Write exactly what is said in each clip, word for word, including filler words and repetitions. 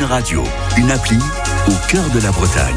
Radio, une appli au cœur de la Bretagne.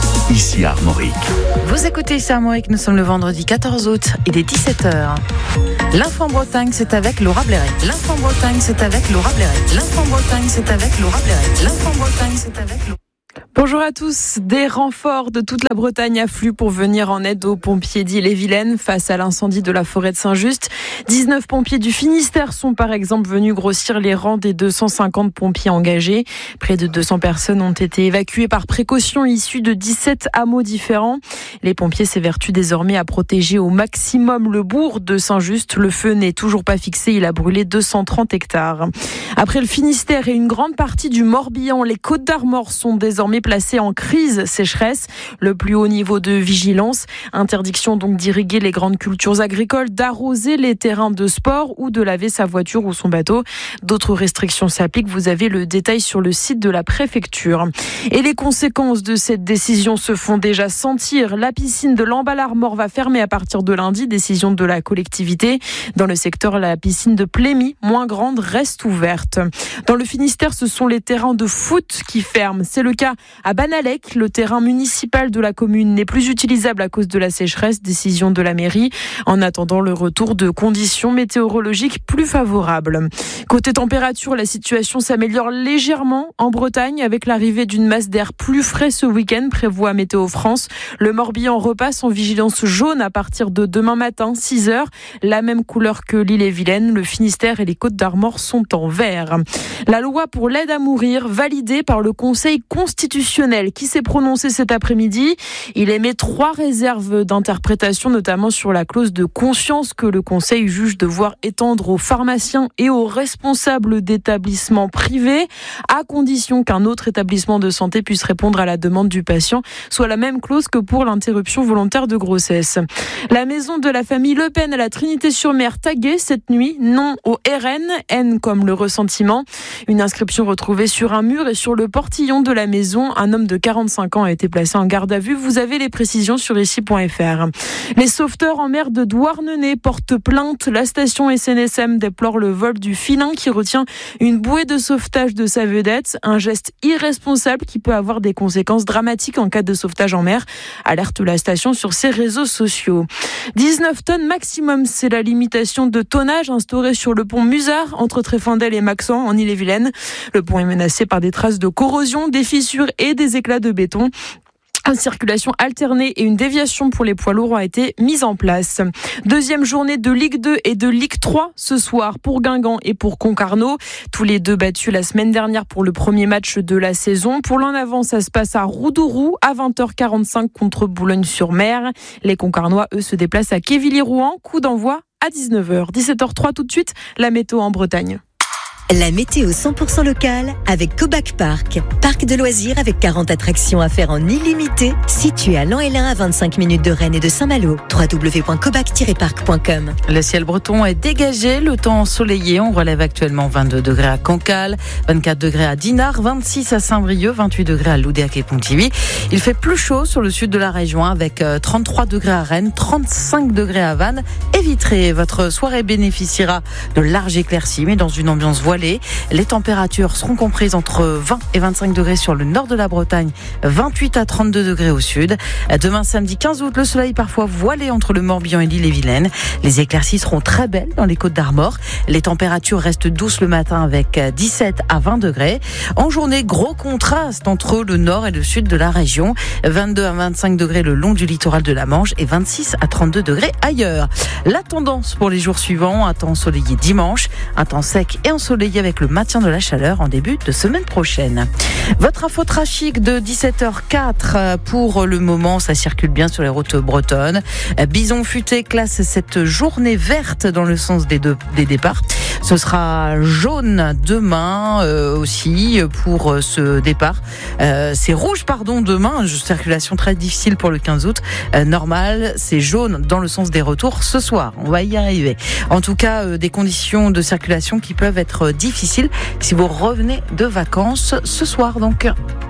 Ici à Armorique. Vous écoutez ici à Armorique, nous sommes le vendredi quatorze août, il est dix-sept heures. L'info en Bretagne, c'est avec Laura Blairet. L'info en Bretagne, c'est avec Laura Blairet. L'info en Bretagne, c'est avec Laura Blairet. L'info en Bretagne, c'est avec Laura. Bonjour à tous. Des renforts de toute la Bretagne affluent pour venir en aide aux pompiers d'Ille-et-Vilaine face à l'incendie de la forêt de Saint-Just. dix-neuf pompiers du Finistère sont par exemple venus grossir les rangs des deux cent cinquante pompiers engagés. Près de deux cents personnes ont été évacuées par précaution issues de dix-sept hameaux différents. Les pompiers s'évertuent désormais à protéger au maximum le bourg de Saint-Just. Le feu n'est toujours pas fixé, il a brûlé deux cent trente hectares. Après le Finistère et une grande partie du Morbihan, les Côtes-d'Armor sont désormais placés en crise sécheresse, le plus haut niveau de vigilance. Interdiction donc d'irriguer les grandes cultures agricoles, d'arroser les terrains de sport ou de laver sa voiture ou son bateau. D'autres restrictions s'appliquent. Vous avez le détail sur le site de la préfecture. Et les conséquences de cette décision se font déjà sentir. La piscine de l'Emballard-Mort va fermer à partir de lundi, décision de la collectivité. Dans le secteur, la piscine de Plémy, moins grande, reste ouverte. Dans le Finistère, ce sont les terrains de foot qui ferment. C'est le cas à Banalec, le terrain municipal de la commune n'est plus utilisable à cause de la sécheresse, décision de la mairie, en attendant le retour de conditions météorologiques plus favorables. Côté température, la situation s'améliore légèrement en Bretagne avec l'arrivée d'une masse d'air plus frais ce week-end, prévoit Météo France. Le Morbihan repasse en vigilance jaune à partir de demain matin, six heures. La même couleur que l'Ille-et-Vilaine, le Finistère et les Côtes-d'Armor sont en vert. La loi pour l'aide à mourir, validée par le Conseil constitutionnel qui s'est prononcé cet après-midi. Il émet trois réserves d'interprétation, notamment sur la clause de conscience que le Conseil juge devoir étendre aux pharmaciens et aux responsables d'établissements privés, à condition qu'un autre établissement de santé puisse répondre à la demande du patient, soit la même clause que pour l'interruption volontaire de grossesse. La maison de la famille Le Pen à la Trinité-sur-Mer taguée cette nuit, non au R N, N comme le ressentiment. Une inscription retrouvée sur un mur et sur le portillon de la maison. Un homme de quarante-cinq ans a été placé en garde à vue. Vous avez les précisions sur ici point f r. Les sauveteurs en mer de Douarnenez portent plainte. La station S N S M déplore le vol du filin qui retient une bouée de sauvetage de sa vedette. Un geste irresponsable qui peut avoir des conséquences dramatiques en cas de sauvetage en mer. Alerte la station sur ses réseaux sociaux. dix-neuf tonnes maximum, c'est la limitation de tonnage instaurée sur le pont Musard entre Tréfandel et Maxent en Ille-et-Vilaine. Le pont est menacé par des traces de corrosion, des fissures et des éclats de béton. Une circulation alternée et une déviation pour les poids lourds ont été mises en place. Deuxième journée de Ligue deux et de Ligue trois ce soir pour Guingamp et pour Concarneau. Tous les deux battus la semaine dernière pour le premier match de la saison. Pour l'en avant, ça se passe à Roudourou à vingt heures quarante-cinq contre Boulogne-sur-Mer. Les Concarnois, eux, se déplacent à Quévilly-Rouen. Coup d'envoi à dix-neuf heures. dix-sept heures trois tout de suite, la météo en Bretagne. La météo cent pour cent locale avec Cobac Park. Parc de loisirs avec quarante attractions à faire en illimité, situé à Lan-et-Lain à vingt-cinq minutes de Rennes et de Saint-Malo. w w w point cobac tiret parc point com. Le ciel breton est dégagé, le temps ensoleillé. On relève actuellement vingt-deux degrés à Cancale, vingt-quatre degrés à Dinard, vingt-six à Saint-Brieuc, vingt-huit degrés à Loudéac et Pontivy. Il fait plus chaud sur le sud de la région avec trente-trois degrés à Rennes, trente-cinq degrés à Vannes et Vitré. Votre soirée bénéficiera de larges éclaircies, mais dans une ambiance voilée. Les températures seront comprises entre vingt et vingt-cinq degrés sur le nord de la Bretagne, vingt-huit à trente-deux degrés au sud. Demain samedi quinze août, le soleil parfois voilé entre le Morbihan et l'Ille-et-Vilaine. Les éclaircies seront très belles dans les Côtes-d'Armor. Les températures restent douces le matin avec dix-sept à vingt degrés. En journée, gros contraste entre le nord et le sud de la région. vingt-deux à vingt-cinq degrés le long du littoral de la Manche et vingt-six à trente-deux degrés ailleurs. La tendance pour les jours suivants, un temps ensoleillé dimanche, un temps sec et ensoleillé avec le maintien de la chaleur en début de semaine prochaine. Votre infotrafic de dix-sept heures quatre pour le moment, ça circule bien sur les routes bretonnes. Bison Futé classe cette journée verte dans le sens des, deux, des départs. Ce sera jaune demain euh, aussi pour ce départ. Euh, c'est rouge pardon demain, circulation très difficile pour le quinze août. Euh, normal, c'est jaune dans le sens des retours ce soir. On va y arriver. En tout cas, euh, des conditions de circulation qui peuvent être difficiles si vous revenez de vacances ce soir donc.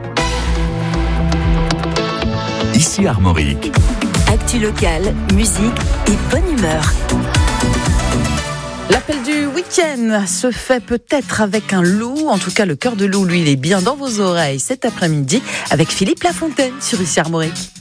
Ici Armorique. Actu locale, musique et bonne humeur. L'appel du week-end week-end se fait peut-être avec un loup. En tout cas, le cœur de loup, lui, il est bien dans vos oreilles cet après-midi avec Philippe Lafontaine sur Ici Armorique.